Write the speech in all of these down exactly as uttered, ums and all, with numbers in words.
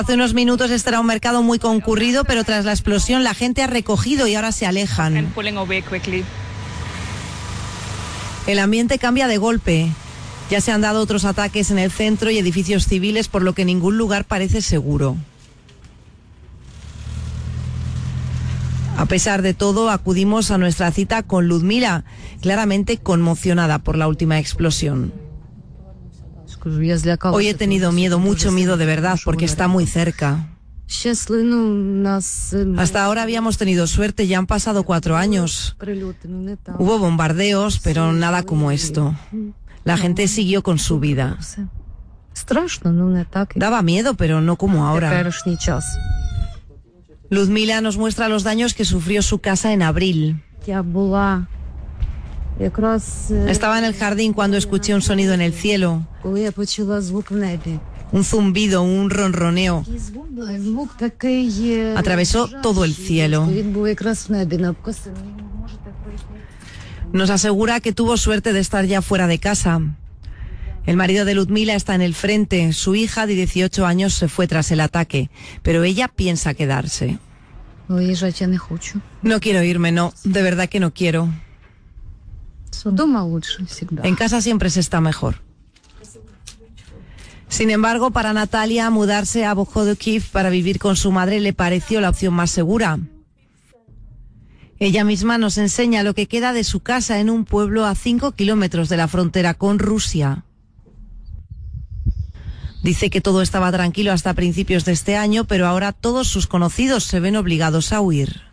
Hace unos minutos este era un mercado muy concurrido, pero tras la explosión la gente ha recogido y ahora se alejan. El ambiente cambia de golpe. Ya se han dado otros ataques en el centro y edificios civiles, por lo que ningún lugar parece seguro. A pesar de todo, acudimos a nuestra cita con Ludmila, claramente conmocionada por la última explosión. Hoy he tenido miedo, mucho miedo de verdad, porque está muy cerca. Hasta ahora habíamos tenido suerte, ya han pasado cuatro años. Hubo bombardeos, pero nada como esto. La gente siguió con su vida. Daba miedo, pero no como ahora. Ludmila nos muestra los daños que sufrió su casa en abril. Estaba en el jardín cuando escuché un sonido en el cielo. Un zumbido, un ronroneo. Atravesó todo el cielo. Nos asegura que tuvo suerte de estar ya fuera de casa. El marido de Ludmila está en el frente. Su hija de dieciocho años se fue tras el ataque, pero ella piensa quedarse. No quiero irme, no. De verdad que no quiero. En casa siempre se está mejor. Sin embargo, para Natalia, mudarse a Bohodukhiv para vivir con su madre le pareció la opción más segura. Ella misma nos enseña lo que queda de su casa en un pueblo a cinco kilómetros de la frontera con Rusia. Dice que todo estaba tranquilo hasta principios de este año, pero ahora todos sus conocidos se ven obligados a huir.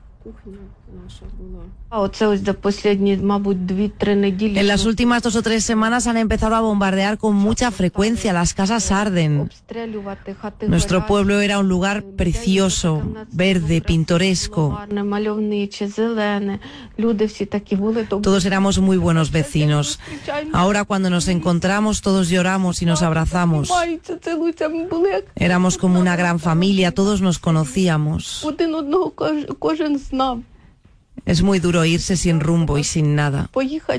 En las últimas dos o tres semanas han empezado a bombardear con mucha frecuencia, las casas arden. Nuestro pueblo era un lugar precioso, verde, pintoresco. Todos éramos muy buenos vecinos. Ahora cuando nos encontramos todos lloramos y nos abrazamos. Éramos como una gran familia, todos nos conocíamos. Es muy duro irse sin rumbo y sin nada.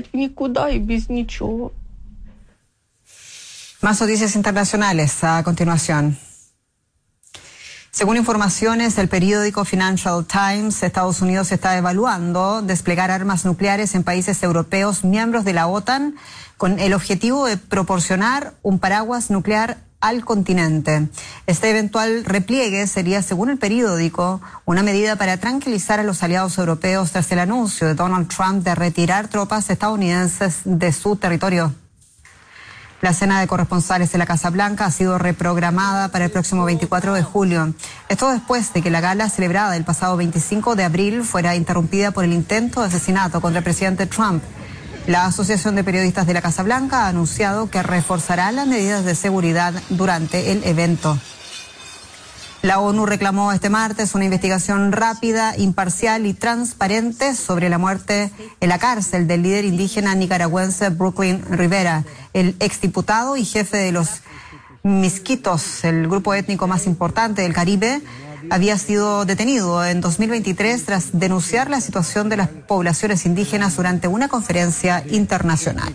Más noticias internacionales a continuación. Según informaciones del periódico Financial Times, Estados Unidos está evaluando desplegar armas nucleares en países europeos miembros de la OTAN con el objetivo de proporcionar un paraguas nuclear al continente. Este eventual repliegue sería, según el periódico, una medida para tranquilizar a los aliados europeos tras el anuncio de Donald Trump de retirar tropas estadounidenses de su territorio. La cena de corresponsales de la Casa Blanca ha sido reprogramada para el próximo veinticuatro de julio. Esto después de que la gala celebrada el pasado veinticinco de abril fuera interrumpida por el intento de asesinato contra el presidente Trump. La Asociación de Periodistas de la Casa Blanca ha anunciado que reforzará las medidas de seguridad durante el evento. La ONU reclamó este martes una investigación rápida, imparcial y transparente sobre la muerte en la cárcel del líder indígena nicaragüense Brooklyn Rivera, el exdiputado y jefe de los Misquitos, el grupo étnico más importante del Caribe. Había sido detenido en dos mil veintitrés tras denunciar la situación de las poblaciones indígenas durante una conferencia internacional.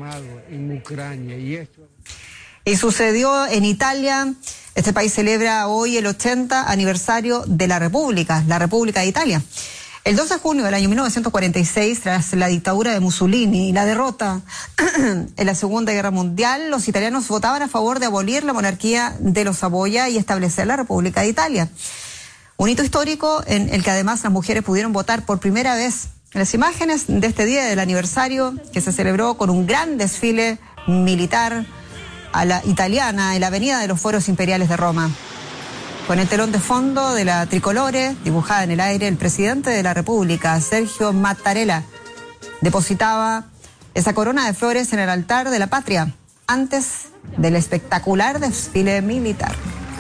Y sucedió en Italia. Este país celebra hoy el ochenta aniversario de la República, la República de Italia. El dos de junio del año mil novecientos cuarenta y seis, tras la dictadura de Mussolini y la derrota en la Segunda Guerra Mundial, los italianos votaban a favor de abolir la monarquía de los Saboya y establecer la República de Italia. Un hito histórico en el que además las mujeres pudieron votar por primera vez. Las imágenes de este día del aniversario, que se celebró con un gran desfile militar a la italiana en la Avenida de los Foros Imperiales de Roma. Con el telón de fondo de la tricolore dibujada en el aire, el presidente de la República, Sergio Mattarella, depositaba esa corona de flores en el altar de la patria antes del espectacular desfile militar.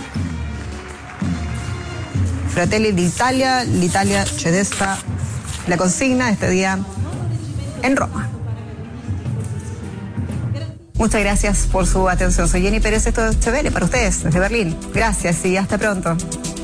Fratelli d'Italia, l'Italia ci resta, la consigna este día en Roma. Muchas gracias por su atención. Soy Jenny Pérez, esto es Chevele para ustedes desde Berlín. Gracias y hasta pronto.